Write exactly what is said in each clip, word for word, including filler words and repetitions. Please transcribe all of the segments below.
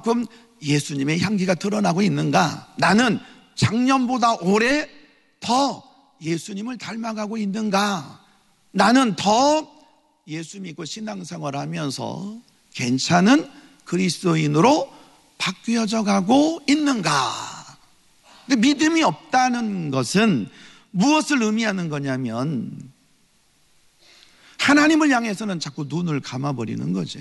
얼마만큼 예수님의 향기가 드러나고 있는가? 나는 작년보다 올해 더 예수님을 닮아가고 있는가? 나는 더 예수 믿고 신앙생활을 하면서 괜찮은 그리스도인으로 바뀌어져 가고 있는가? 근데 믿음이 없다는 것은 무엇을 의미하는 거냐면 하나님을 향해서는 자꾸 눈을 감아버리는 거죠.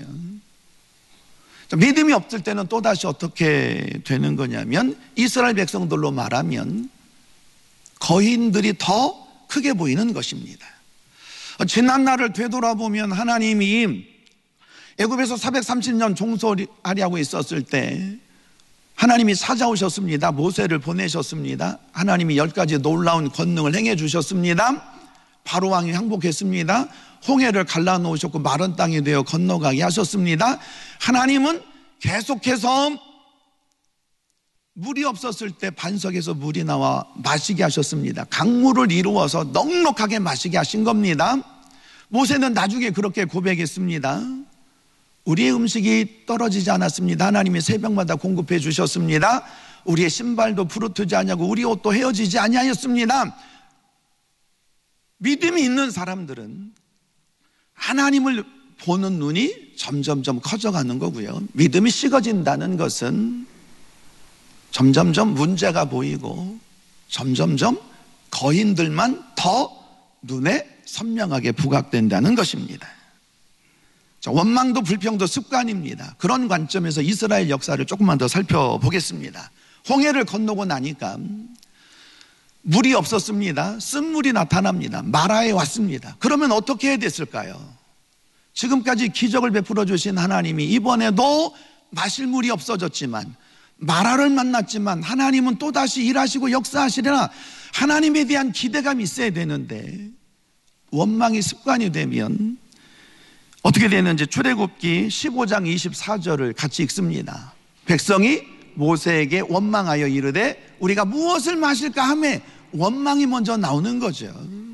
믿음이 없을 때는 또다시 어떻게 되는 거냐면 이스라엘 백성들로 말하면 거인들이 더 크게 보이는 것입니다. 지난날을 되돌아보면 하나님이 애굽에서 사백삼십 년 종살이하고 있었을 때 하나님이 찾아오셨습니다. 모세를 보내셨습니다. 하나님이 열 가지 놀라운 권능을 행해 주셨습니다. 바로 왕이 항복했습니다. 홍해를 갈라놓으셨고 마른 땅이 되어 건너가게 하셨습니다. 하나님은 계속해서 물이 없었을 때 반석에서 물이 나와 마시게 하셨습니다. 강물을 이루어서 넉넉하게 마시게 하신 겁니다. 모세는 나중에 그렇게 고백했습니다. 우리의 음식이 떨어지지 않았습니다. 하나님이 새벽마다 공급해 주셨습니다. 우리의 신발도 부르트지 아니하고 우리 옷도 헤어지지 아니하였습니다. 믿음이 있는 사람들은 하나님을 보는 눈이 점점점 커져가는 거고요. 믿음이 식어진다는 것은 점점점 문제가 보이고 점점점 거인들만 더 눈에 선명하게 부각된다는 것입니다. 원망도 불평도 습관입니다. 그런 관점에서 이스라엘 역사를 조금만 더 살펴보겠습니다. 홍해를 건너고 나니까 물이 없었습니다. 쓴물이 나타납니다. 마라에 왔습니다. 그러면 어떻게 해야 됐을까요? 지금까지 기적을 베풀어 주신 하나님이 이번에도 마실 물이 없어졌지만 마라를 만났지만 하나님은 또다시 일하시고 역사하시려나 하나님에 대한 기대감이 있어야 되는데 원망이 습관이 되면 어떻게 되는지 출애굽기 십오 장 이십사 절을 같이 읽습니다. 백성이 모세에게 원망하여 이르되 우리가 무엇을 마실까 하매 원망이 먼저 나오는 거죠.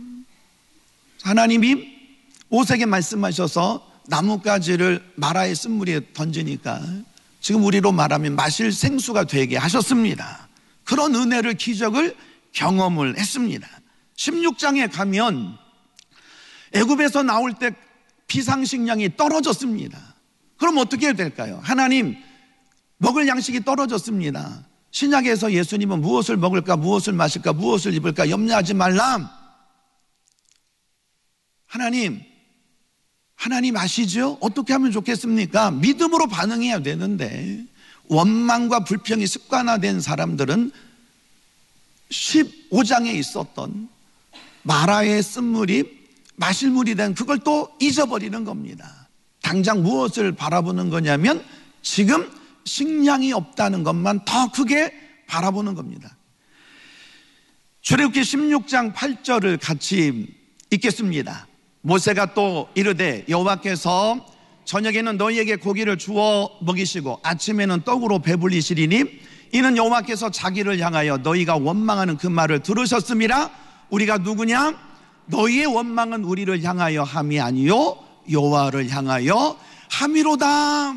하나님이 모세에게 말씀하셔서 나뭇가지를 마라의 쓴물에 던지니까 지금 우리로 말하면 마실 생수가 되게 하셨습니다. 그런 은혜를 기적을 경험을 했습니다. 십육 장에 가면 애굽에서 나올 때 비상식량이 떨어졌습니다. 그럼 어떻게 해야 될까요? 하나님, 먹을 양식이 떨어졌습니다. 신약에서 예수님은 무엇을 먹을까, 무엇을 마실까, 무엇을 입을까 염려하지 말라. 하나님, 하나님 아시죠? 어떻게 하면 좋겠습니까? 믿음으로 반응해야 되는데 원망과 불평이 습관화된 사람들은 십오 장에 있었던 마라의 쓴물이 마실 물이 된 그걸 또 잊어버리는 겁니다. 당장 무엇을 바라보는 거냐면 지금 식량이 없다는 것만 더 크게 바라보는 겁니다. 출애굽기 십육 장 팔 절을 같이 읽겠습니다. 모세가 또 이르되 여호와께서 저녁에는 너희에게 고기를 주어 먹이시고 아침에는 떡으로 배불리시리니 이는 여호와께서 자기를 향하여 너희가 원망하는 그 말을 들으셨음이라. 우리가 누구냐? 너희의 원망은 우리를 향하여 함이 아니요 여호와를 향하여 함이로다.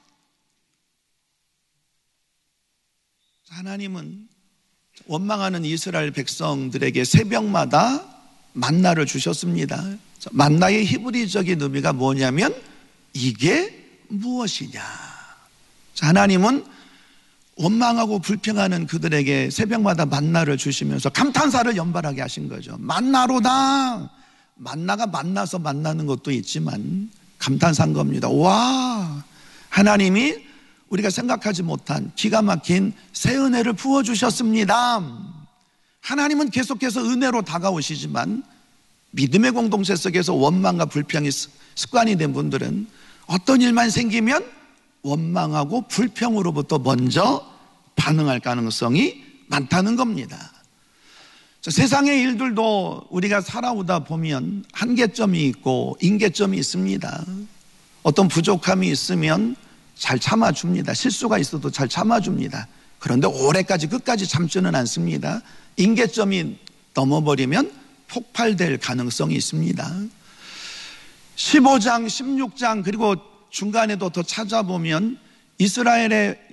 하나님은 원망하는 이스라엘 백성들에게 새벽마다 만나를 주셨습니다. 만나의 히브리적인 의미가 뭐냐면 이게 무엇이냐. 하나님은 원망하고 불평하는 그들에게 새벽마다 만나를 주시면서 감탄사를 연발하게 하신 거죠. 만나로다. 만나가 만나서 만나는 것도 있지만 감탄사인 겁니다. 와, 하나님이 우리가 생각하지 못한 기가 막힌 새 은혜를 부어주셨습니다. 하나님은 계속해서 은혜로 다가오시지만 믿음의 공동체 속에서 원망과 불평이 습관이 된 분들은 어떤 일만 생기면 원망하고 불평으로부터 먼저 반응할 가능성이 많다는 겁니다. 세상의 일들도 우리가 살아오다 보면 한계점이 있고 인계점이 있습니다. 어떤 부족함이 있으면 잘 참아줍니다. 실수가 있어도 잘 참아줍니다. 그런데 오래까지 끝까지 참지는 않습니다. 인계점이 넘어버리면 폭발될 가능성이 있습니다. 십오 장, 십육 장 그리고 중간에도 더 찾아보면 이스라엘의